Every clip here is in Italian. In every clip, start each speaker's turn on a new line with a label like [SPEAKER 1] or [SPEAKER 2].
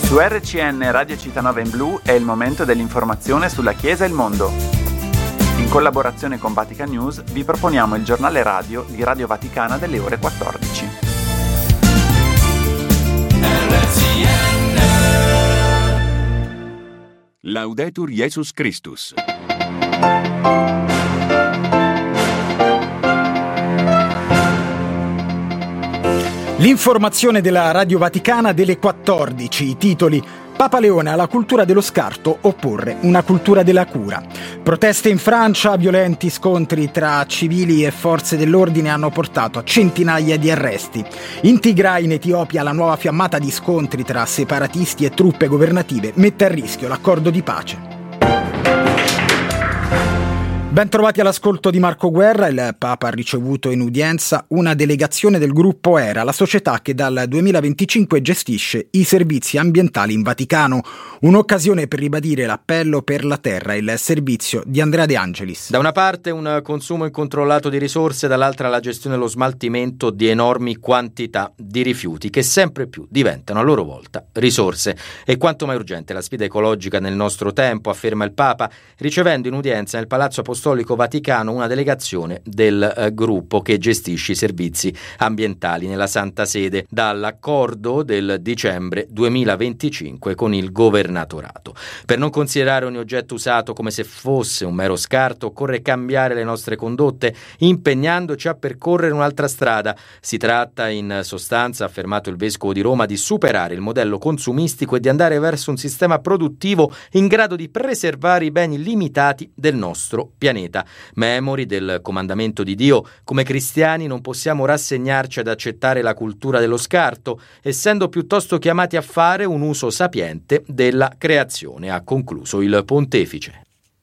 [SPEAKER 1] Su RCN Radio Città in Blu è il momento dell'informazione sulla Chiesa e il mondo. In collaborazione con Vatican News vi proponiamo il giornale radio di Radio Vaticana delle ore 14.
[SPEAKER 2] RCN. Laudetur Jesus Christus.
[SPEAKER 3] L'informazione della Radio Vaticana delle 14, i titoli: Papa Leone alla cultura dello scarto opporre una cultura della cura. Proteste in Francia, violenti scontri tra civili e forze dell'ordine hanno portato a centinaia di arresti. In Tigray, in Etiopia, la nuova fiammata di scontri tra separatisti e truppe governative mette a rischio l'accordo di pace. Ben trovati all'ascolto di Marco Guerra. Il Papa ha ricevuto in udienza una delegazione del gruppo ERA, la società che dal 2025 gestisce i servizi ambientali in Vaticano. Un'occasione per ribadire l'appello per la terra, il servizio di Andrea De Angelis.
[SPEAKER 4] Da una parte un consumo incontrollato di risorse, dall'altra la gestione e lo smaltimento di enormi quantità di rifiuti che sempre più diventano a loro volta risorse. E quanto mai urgente la sfida ecologica nel nostro tempo, afferma il Papa, ricevendo in udienza nel Palazzo Apostolico Vaticano una delegazione del gruppo che gestisce i servizi ambientali nella Santa Sede dall'accordo del dicembre 2025 con il governatorato. Per non considerare ogni oggetto usato come se fosse un mero scarto, occorre cambiare le nostre condotte, impegnandoci a percorrere un'altra strada. Si tratta in sostanza, ha affermato il Vescovo di Roma, di superare il modello consumistico e di andare verso un sistema produttivo in grado di preservare i beni limitati del nostro pianeta. Memori del comandamento di Dio, come cristiani non possiamo rassegnarci ad accettare la cultura dello scarto, essendo piuttosto chiamati a fare un uso sapiente della creazione, ha concluso il pontefice.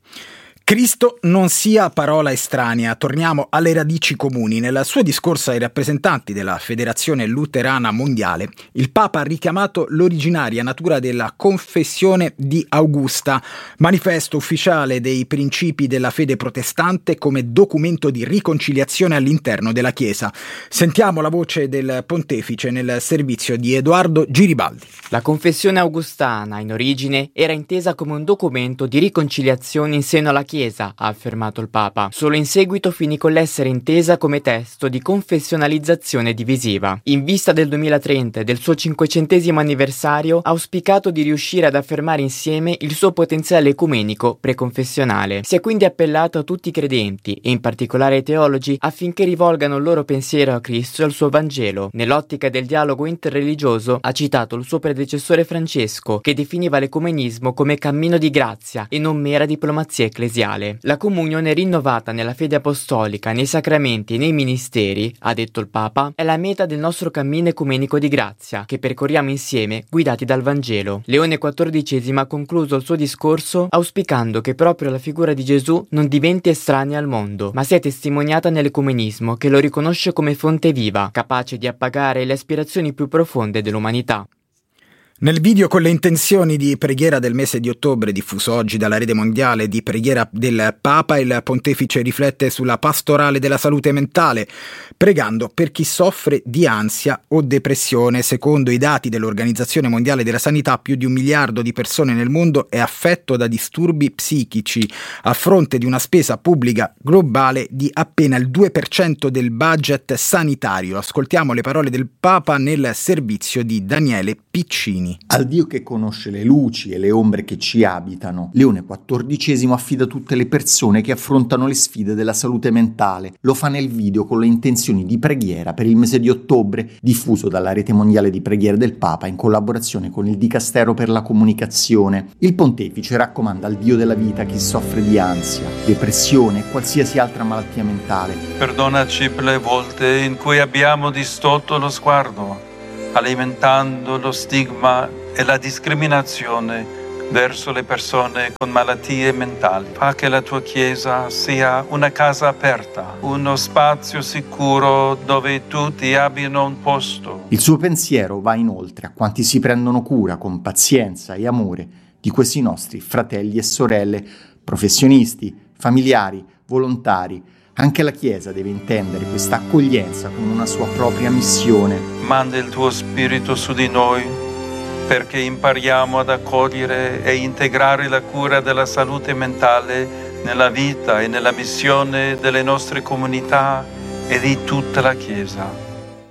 [SPEAKER 3] Cristo non sia parola estranea, torniamo alle radici comuni. Nel suo discorso ai rappresentanti della Federazione Luterana Mondiale, il Papa ha richiamato l'originaria natura della Confessione di Augusta, manifesto ufficiale dei principi della fede protestante come documento di riconciliazione all'interno della Chiesa. Sentiamo la voce del pontefice nel servizio di Edoardo Giribaldi.
[SPEAKER 5] La Confessione Augustana, in origine, era intesa come un documento di riconciliazione in seno alla Chiesa, ha affermato il Papa. Solo in seguito finì con l'essere intesa come testo di confessionalizzazione divisiva. In vista del 2030 e del suo 500° anniversario, ha auspicato di riuscire ad affermare insieme il suo potenziale ecumenico preconfessionale. Si è quindi appellato a tutti i credenti, e in particolare ai teologi, affinché rivolgano il loro pensiero a Cristo e al suo Vangelo. Nell'ottica del dialogo interreligioso, ha citato il suo predecessore Francesco, che definiva l'ecumenismo come cammino di grazia e non mera diplomazia ecclesiale. La comunione rinnovata nella fede apostolica, nei sacramenti e nei ministeri, ha detto il Papa, è la meta del nostro cammino ecumenico di grazia, che percorriamo insieme, guidati dal Vangelo. Leone XIV ha concluso il suo discorso auspicando che proprio la figura di Gesù non diventi estranea al mondo, ma sia testimoniata nell'ecumenismo che lo riconosce come fonte viva, capace di appagare le aspirazioni più profonde dell'umanità.
[SPEAKER 3] Nel video con le intenzioni di preghiera del mese di ottobre, diffuso oggi dalla Rete Mondiale di Preghiera del Papa, il pontefice riflette sulla pastorale della salute mentale, pregando per chi soffre di ansia o depressione. Secondo i dati dell'Organizzazione Mondiale della Sanità, più di 1 miliardo di persone nel mondo è affetto da disturbi psichici, a fronte di una spesa pubblica globale di appena il 2% del budget sanitario. Ascoltiamo le parole del Papa nel servizio di Daniele Piccini.
[SPEAKER 6] Al Dio che conosce le luci e le ombre che ci abitano, Leone XIV affida tutte le persone che affrontano le sfide della salute mentale. Lo fa nel video con le intenzioni di preghiera per il mese di ottobre, diffuso dalla Rete Mondiale di Preghiera del Papa in collaborazione con il Dicastero per la Comunicazione. Il pontefice raccomanda al Dio della vita chi soffre di ansia, depressione e qualsiasi altra malattia mentale.
[SPEAKER 7] Perdonaci per le volte in cui abbiamo distolto lo sguardo, alimentando lo stigma e la discriminazione verso le persone con malattie mentali. Fa che la tua Chiesa sia una casa aperta, uno spazio sicuro dove tutti abbiano un posto.
[SPEAKER 6] Il suo pensiero va inoltre a quanti si prendono cura con pazienza e amore di questi nostri fratelli e sorelle, professionisti, familiari, volontari. Anche la Chiesa deve intendere questa accoglienza come una sua propria missione.
[SPEAKER 7] Manda il tuo Spirito su di noi perché impariamo ad accogliere e integrare la cura della salute mentale nella vita e nella missione delle nostre comunità e di tutta la Chiesa.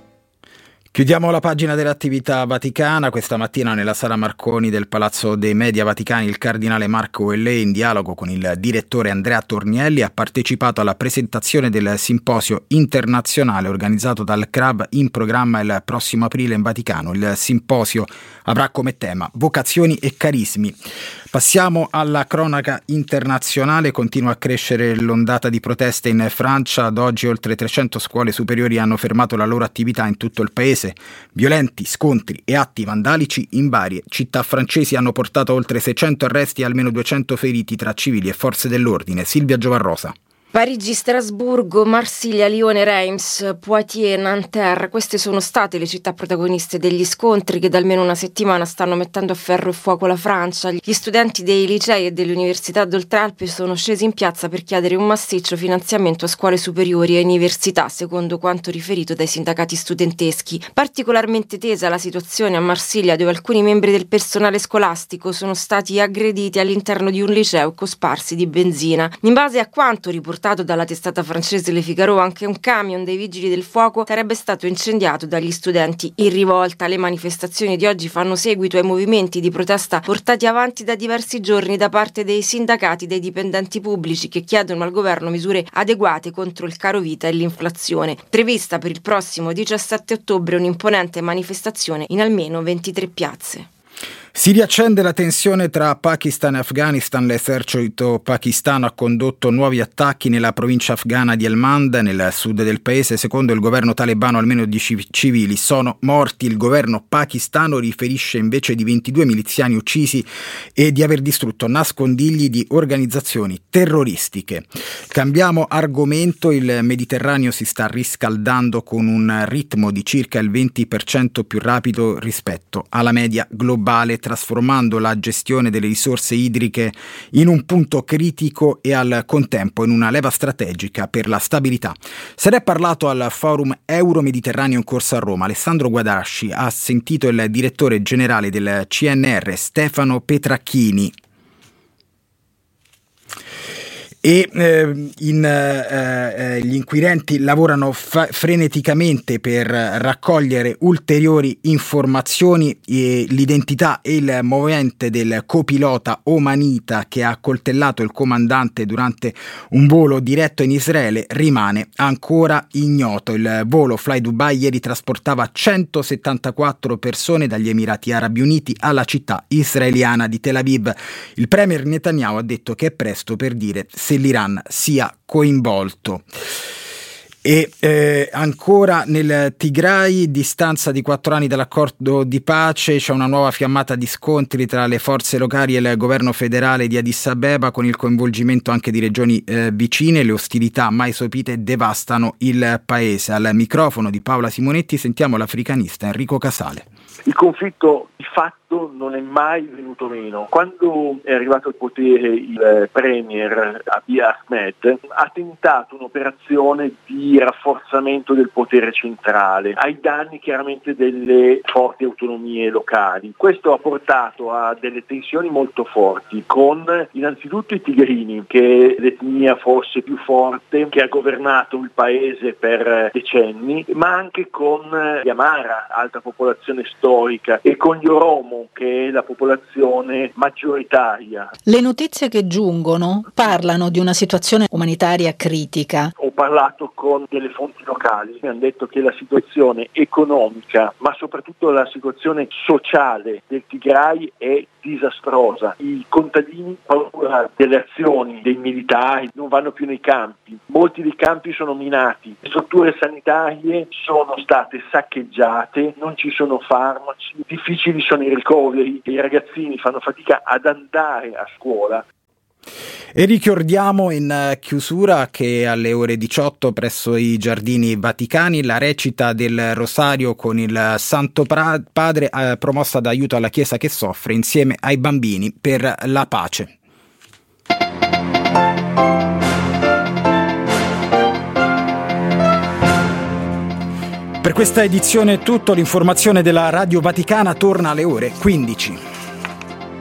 [SPEAKER 3] Chiudiamo la pagina dell'attività vaticana. Questa mattina nella Sala Marconi del Palazzo dei Media Vaticani il cardinale Marco Wellè, in dialogo con il direttore Andrea Tornielli, ha partecipato alla presentazione del simposio internazionale organizzato dal CRAV in programma il prossimo aprile in Vaticano. Il simposio avrà come tema vocazioni e carismi. Passiamo alla cronaca internazionale. Continua a crescere l'ondata di proteste in Francia. Ad oggi oltre 300 scuole superiori hanno fermato la loro attività in tutto il paese. Violenti scontri e atti vandalici in varie città francesi hanno portato a oltre 600 arresti e almeno 200 feriti tra civili e forze dell'ordine. Silvia Giovarrosa.
[SPEAKER 8] Parigi, Strasburgo, Marsiglia, Lione, Reims, Poitiers, Nanterre, queste sono state le città protagoniste degli scontri che da almeno una settimana stanno mettendo a ferro e fuoco la Francia. Gli studenti dei licei e delle università d'Oltralpe sono scesi in piazza per chiedere un massiccio finanziamento a scuole superiori e università, secondo quanto riferito dai sindacati studenteschi. Particolarmente tesa la situazione a Marsiglia, dove alcuni membri del personale scolastico sono stati aggrediti all'interno di un liceo cosparsi di benzina. In base a quanto riportato dalla testata francese Le Figaro, anche un camion dei vigili del fuoco sarebbe stato incendiato dagli studenti in rivolta. Le manifestazioni di oggi fanno seguito ai movimenti di protesta portati avanti da diversi giorni da parte dei sindacati dei dipendenti pubblici, che chiedono al governo misure adeguate contro il caro vita e l'inflazione. Prevista per il prossimo 17 ottobre un'imponente manifestazione in almeno 23 piazze.
[SPEAKER 3] Si riaccende la tensione tra Pakistan e Afghanistan. L'esercito pakistano ha condotto nuovi attacchi nella provincia afghana di Helmand, nel sud del paese. Secondo il governo talebano almeno 10 civili sono morti. Il governo pakistano riferisce invece di 22 miliziani uccisi e di aver distrutto nascondigli di organizzazioni terroristiche. Cambiamo argomento. Il Mediterraneo si sta riscaldando con un ritmo di circa il 20% più rapido rispetto alla media globale, trasformando la gestione delle risorse idriche in un punto critico e al contempo in una leva strategica per la stabilità. Se ne è parlato al Forum Euro-Mediterraneo in corso a Roma. Alessandro Guadasci ha sentito il direttore generale del CNR, Stefano Petracchini. E gli inquirenti lavorano freneticamente per raccogliere ulteriori informazioni. L'identità e il movente del copilota omanita che ha accoltellato il comandante durante un volo diretto in Israele rimane ancora ignoto. Il volo Fly Dubai ieri trasportava 174 persone dagli Emirati Arabi Uniti alla città israeliana di Tel Aviv. Il premier Netanyahu ha detto che è presto per dire se l'Iran sia coinvolto. E ancora nel Tigray, distanza di 4 anni dall'accordo di pace, c'è una nuova fiammata di scontri tra le forze locali e il governo federale di Addis Abeba, con il coinvolgimento anche di regioni vicine. Le ostilità mai sopite devastano il paese. Al microfono di Paola Simonetti sentiamo l'africanista Enrico Casale.
[SPEAKER 9] Il conflitto di fatto non è mai venuto meno. Quando è arrivato al potere il premier Abiy Ahmed ha tentato un'operazione di rafforzamento del potere centrale ai danni chiaramente delle forti autonomie locali. Questo ha portato a delle tensioni molto forti con innanzitutto i tigrini, che è l'etnia forse più forte che ha governato il paese per decenni, ma anche con gli Amara, alta popolazione storica, e con gli Oromo, che è la popolazione maggioritaria.
[SPEAKER 10] Le notizie che giungono parlano di una situazione umanitaria critica.
[SPEAKER 9] Ho parlato con delle fonti locali, mi hanno detto che la situazione economica, ma soprattutto la situazione sociale del Tigray è disastrosa. I contadini, paura delle azioni dei militari, non vanno più nei campi. Molti dei campi sono minati, le strutture sanitarie sono state saccheggiate, non ci sono farmaci, difficili sono i ricoveri, i ragazzini fanno fatica ad andare a scuola.
[SPEAKER 3] E ricordiamo in chiusura che alle ore 18 presso i Giardini Vaticani la recita del Rosario con il Santo Padre, promossa da Aiuto alla Chiesa che soffre insieme ai bambini per la pace. Per questa edizione è tutto, l'informazione della Radio Vaticana torna alle ore 15.